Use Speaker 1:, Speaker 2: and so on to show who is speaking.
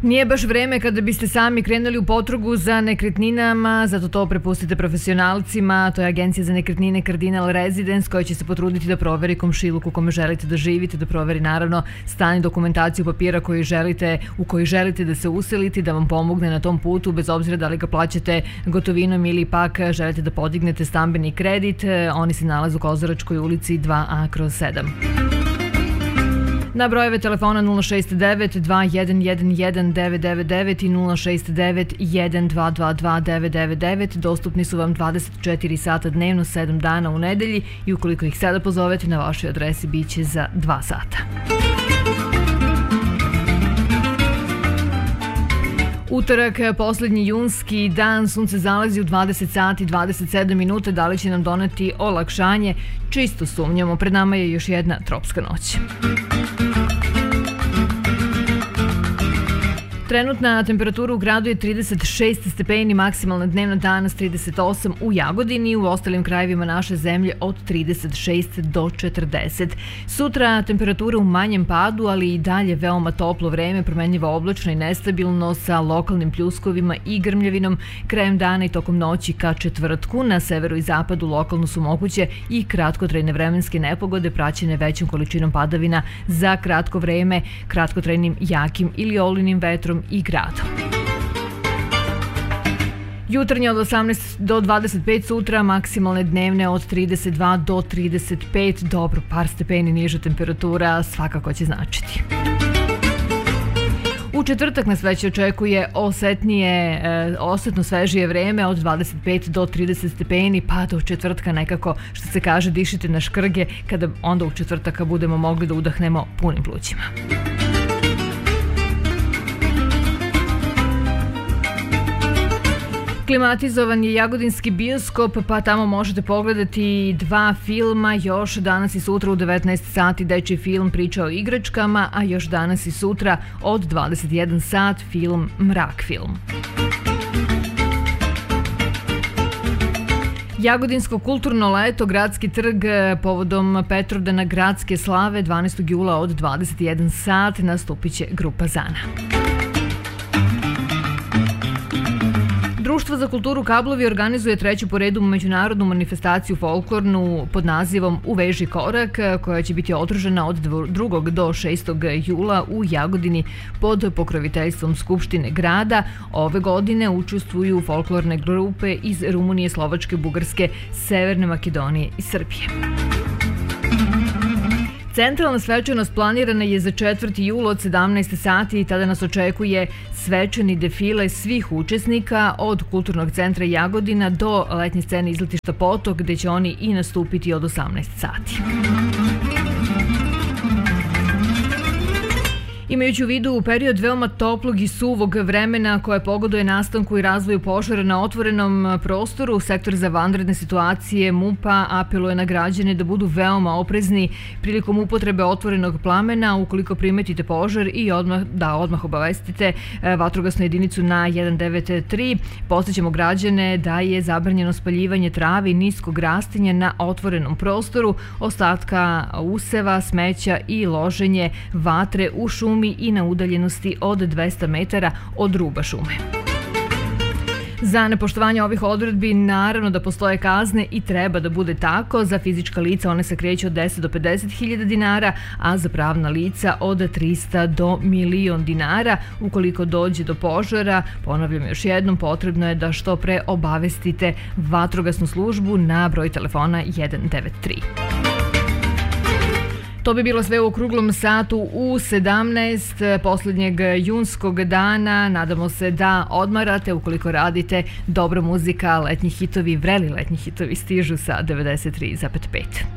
Speaker 1: Nije baš vreme kada biste sami krenuli u potragu za nekretninama, zato to prepustite profesionalcima. To je Agencija za nekretnine Cardinal Residence koja će se potruditi da proveri komšiluk u kome želite da živite, da proveri naravno stan i dokumentaciju papira u koji želite da se uselite, da vam pomogne na tom putu, bez obzira da li ga plaćate gotovinom ili pak želite da podignete stambeni kredit. Oni se nalaze u Kozaračkoj ulici 2A/7. Na brojeve telefona 069 2111 999 i 069 1222 999 dostupni su vam 24 sata dnevno, 7 dana u nedelji i ukoliko ih sada pozovete na vašoj adresi bit će za 2 sata. Utorak, poslednji junski dan, sunce zalazi u 20 sati 27 minuta. Da li će nam doneti olakšanje? Čisto sumnjamo. Pred nama je još jedna tropska noć. Trenutna temperatura u gradu je 36 stepeni, maksimalna dnevna danas 38 u Jagodini, u ostalim krajevima naše zemlje od 36 do 40. Sutra temperatura u manjem padu, ali i dalje veoma toplo vreme, promenljivo oblačno i nestabilno sa lokalnim pljuskovima i grmljavinom. Krajem dana i tokom noći ka četvrtku na severu i zapadu lokalno su moguće i kratkotrajne vremenske nepogode praćene većom količinom padavina za kratko vreme, kratkotrajnim jakim ili olujnim vetrom i gradom. Jutarnje od 18 do 25, sutra maksimalne dnevne od 32 do 35, dobro, par stepeni niža temperatura svakako će značiti. U četvrtak nas već očekuje osetno svežije vreme od 25 do 30 stepeni, pa do četvrtka nekako, što se kaže, dišite na škrge, kada onda u četvrtaka budemo mogli da udahnemo punim plućima. Klimatizovan je Jagodinski bioskop, pa tamo možete pogledati 2 filma, još danas i sutra u 19 sati dečji film Priča o igračkama, a još danas i sutra od 21 sat film Mrak film. Jagodinsko kulturno leto, Gradski trg povodom Petrovdana gradske slave 12. jula od 21 sat nastupit će grupa Zana. Društvo za kulturu Kablovi organizuje treću po redu međunarodnu manifestaciju folklornu pod nazivom U veži korak, koja će biti održana od 2. do 6. jula u Jagodini pod pokroviteljstvom Skupštine grada. Ove godine učestvuju folklorne grupe iz Rumunije, Slovačke, Bugarske, Severne Makedonije i Srbije. Centralna svečanost planirana je za 4. jul od 17 sati i tada nas očekuje svečani defile svih učesnika od Kulturnog centra Jagodina do letnje scene izletišta Potok, gde će oni i nastupiti od 18 sati. Imajući u vidu period veoma toplog i suvog vremena koje pogoduje nastanku i razvoju požara na otvorenom prostoru, Sektor za vanredne situacije MUP-a apeluje na građane da budu veoma oprezni prilikom upotrebe otvorenog plamena. Ukoliko primetite požar i odmah obavestite vatrogasnu jedinicu na 193. Podsećamo građane da je zabranjeno spaljivanje trave i niskog rastinja na otvorenom prostoru, ostatka useva, smeća i loženje vatre u šumi i na udaljenosti od 200 metara od ruba šume. Za nepoštovanje ovih odredbi naravno da postoje kazne i treba da bude tako. Za fizička lica one se kreću od 10 do 50.000 dinara, a za pravna lica od 300 do 1.000.000 dinara. Ukoliko dođe do požara, ponavljam još jednom, potrebno je da što pre obavestite vatrogasnu službu na broj telefona 193. To bi bilo sve u okruglom satu u 17 poslednjeg junskog dana. Nadamo se da odmarate. Ukoliko radite, dobra muzika, letnji hitovi, vreli letnji hitovi stižu sa 93,5.